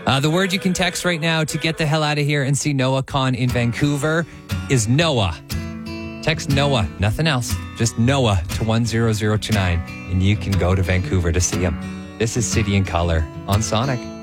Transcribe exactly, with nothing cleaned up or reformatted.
Uh, the word you can text right now to get the hell out of here and see Noah Kahan in Vancouver is Noah. Text Noah, nothing else, just Noah to one zero zero two nine, and you can go to Vancouver to see him. This is City and Color on Sonic.